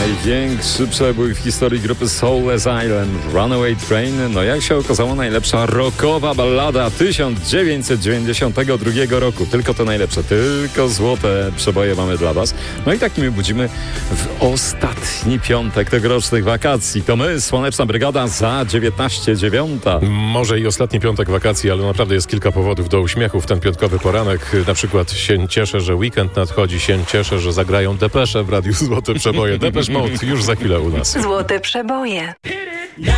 Największy przebój w historii grupy Soulless Island, Runaway Train. No jak się okazało, najlepsza rockowa ballada 1992 roku. Tylko te najlepsze, tylko złote przeboje mamy dla Was. No i takimi budzimy w ostatni piątek tegorocznych wakacji. To my, Słoneczna Brygada za 19:09. Może i ostatni piątek wakacji, ale naprawdę jest kilka powodów do uśmiechu w ten piątkowy poranek. Na przykład się cieszę, że weekend nadchodzi, się cieszę, że zagrają Depesze w Radiu Złote Przeboje. Depeche Mode już za chwilę u nas. Złote Przeboje.